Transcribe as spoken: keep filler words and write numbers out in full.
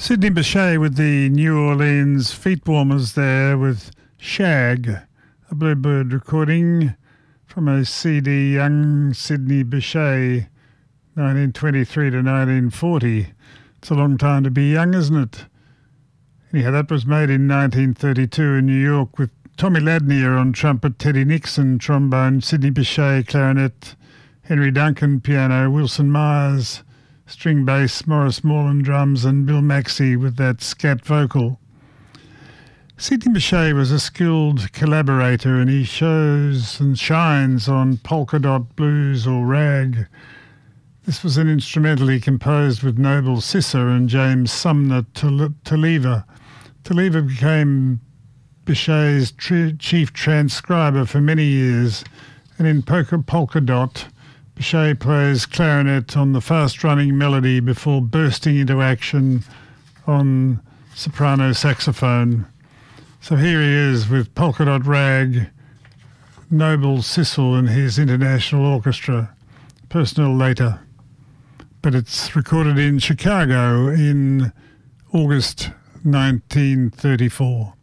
Sidney Bechet with the New Orleans Feet Warmers there with Shag, a Bluebird recording from a C D, Young Sidney Bechet, nineteen twenty-three to nineteen forty. It's a long time to be young, isn't it? Anyhow, that was made in nineteen thirty-two in New York with Tommy Ladnier on trumpet, Teddy Nixon trombone, Sidney Bechet clarinet, Henry Duncan piano, Wilson Myers string bass, Morris Morland drums, and Bill Maxey with that scat vocal. Sidney Bechet was a skilled collaborator, and he shows and shines on polka dot blues or rag. This was an instrumental he composed with Noble Sisser and James Sumner Taliva. Taliva became Bechet's tri- chief transcriber for many years, and in polka, polka dot, Bechet plays clarinet on the fast-running melody before bursting into action on soprano saxophone. So here he is with Polka Dot Rag, Noble Sissel and his international orchestra, personnel later. But it's recorded in Chicago in August nineteen thirty-four.